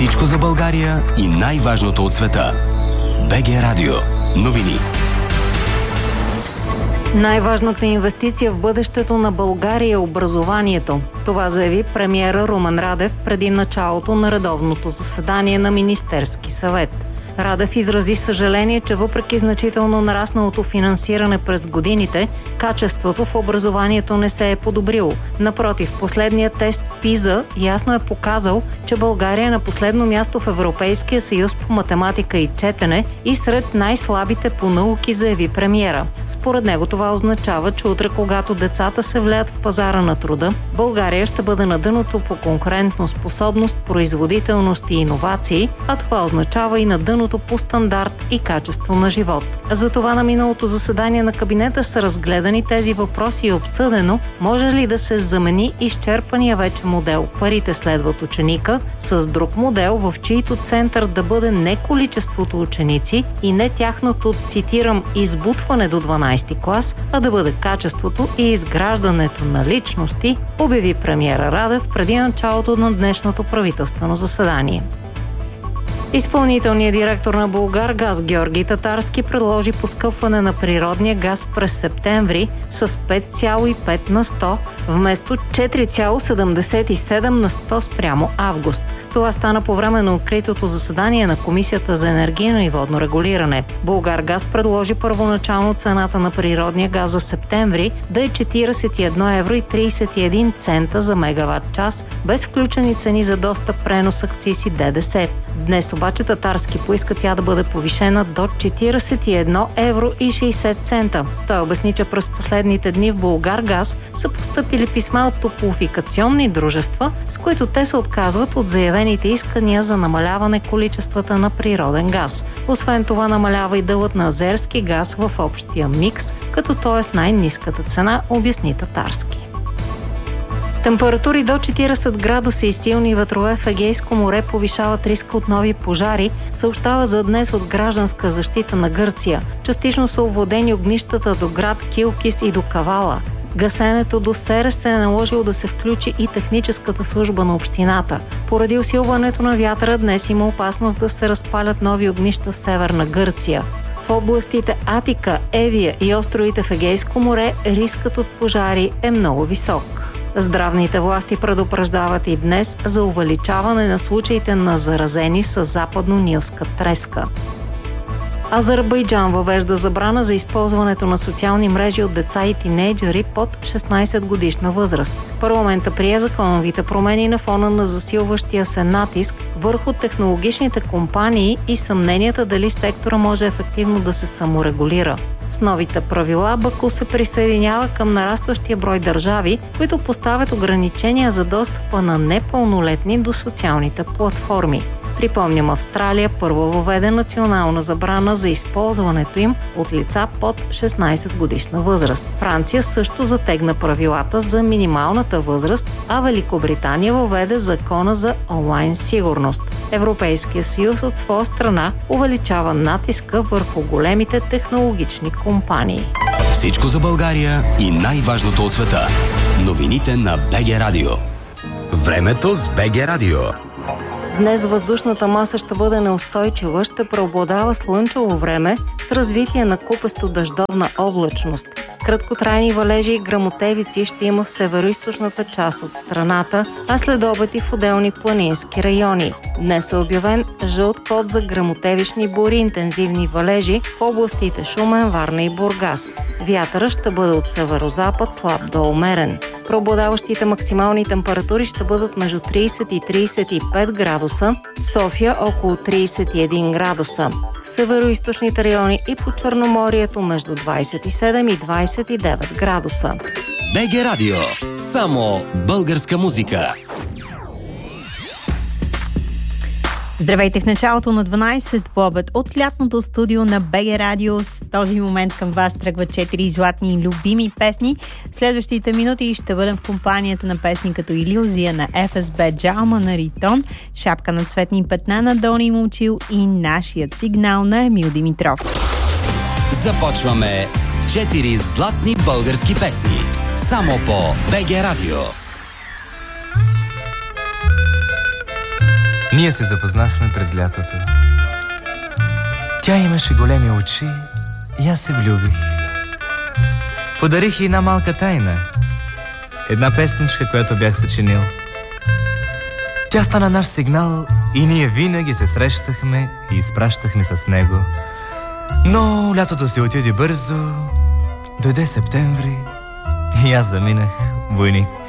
Всичко за България и най-важното от света. БГ Радио. Новини. Най-важната инвестиция в бъдещето на България е образованието. Това заяви премиера Румен Радев преди началото на редовното заседание на Министерски съвет. Радев изрази съжаление, че въпреки значително нарасналото финансиране през годините, качеството в образованието не се е подобрило. Напротив, последният тест ПИЗА ясно е показал, че България е на последно място в Европейския съюз по математика и четене и сред най-слабите по науки, заяви премиера. Според него това означава, че утре, когато децата се влеят в пазара на труда, България ще бъде на дъното по конкурентно способност, производителност и иновации, а това означава и на дъното по стандарт и качество на живот. Затова на миналото заседание на кабинета са разгледани тези въпроси и обсъдено може ли да се замени изчерпания вече модел "парите следват ученика" с друг модел, в чийто център да бъде не количеството ученици и не тяхното, цитирам, "избутване до 12 клас", а да бъде качеството и изграждането на личности, обяви премиера Радев преди началото на днешното правителствено заседание. Изпълнителният директор на Булгаргаз Георги Татарски предложи поскъпване на природния газ през септември с 5,5 на 100 вместо 4,77 на 100 спрямо август. Това стана по време на откритото заседание на Комисията за енергийно и водно регулиране. Булгаргаз предложи първоначално цената на природния газ за септември да е 41 евро и 31 цента за мегаватт час, без включени цени за достъп, пренос, акциз и ДДС. Днес обаче Татарски поиска тя да бъде повишена до 41 евро и 60 цента. Той обясни, че през последните дни в Булгаргаз са постъпили писма от топлофикационни дружества, с които те се отказват от заявените искания за намаляване количествата на природен газ. Освен това намалява и дълът на азерски газ в общия микс, като той е с най-ниската цена, обясни Татарски. Температури до 40 градуса и силни ветрове в Егейско море повишават риска от нови пожари, съобщава за днес от Гражданска защита на Гърция. Частично са овладени огнищата до град Килкис и до Кавала. Гасенето до Серес е наложило да се включи и техническата служба на общината. Поради усилването на вятъра днес има опасност да се разпалят нови огнища в северна Гърция. В областите Атика, Евия и островите в Егейско море рискът от пожари е много висок. Здравните власти предупреждават и днес за увеличаване на случаите на заразени с западно-нилска треска. Азербайджан въвежда забрана за използването на социални мрежи от деца и тинейджери под 16 годишна възраст. Парламента прие законовите промени на фона на засилващия се натиск върху технологичните компании и съмненията дали сектора може ефективно да се саморегулира. С новите правила Баку се присъединява към нарастващия брой държави, които поставят ограничения за достъпа на непълнолетни до социалните платформи. Припомням, Австралия първо въведе национална забрана за използването им от лица под 16 годишна възраст. Франция също затегна правилата за минималната възраст, а Великобритания въведе закона за онлайн сигурност. Европейския съюз от своя страна увеличава натиска върху големите технологични компании. Всичко за България и най-важното от света. Новините на БГ Радио. Времето с БГ Радио. Днес въздушната маса ще бъде неустойчива, ще преобладава слънчево време с развитие на купесто дъждовна облачност. Краткотрайни валежи и гръмотевици ще има в североизточната част от страната, а след обед и в отделни планински райони. Днес е обявен жълт код за гръмотевични бури и интензивни валежи в областите Шумен, Варна и Бургас. Вятърът ще бъде от северозапад слаб до умерен. Преобладаващите максимални температури ще бъдат между 30 и 35 градуса, в София около 31 градуса. В североизточните райони и по Черноморието между 27 и 29 градуса. БГ Радио. Само българска музика. Здравейте в началото на 12 по обед от лятното студио на БГ Радио. С този момент към вас тръгват 4 златни любими песни. Следващите минути ще бъдем в компанията на песни като "Илюзия" на ФСБ, "Джалма" на Ритон, "Шапка на цветни петна" на Дони Момчил и "Нашият сигнал" на Емил Димитров. Започваме с 4 златни български песни. Само по БГ Радио. Ние се запознахме през лятото. Тя имаше големи очи и аз се влюбих. Подарих й една малка тайна. Една песничка, която бях съчинил. Тя стана наш сигнал и ние винаги се срещахме и изпращахме с него. Но лятото си отиде бързо, дойде септември и аз заминах войник.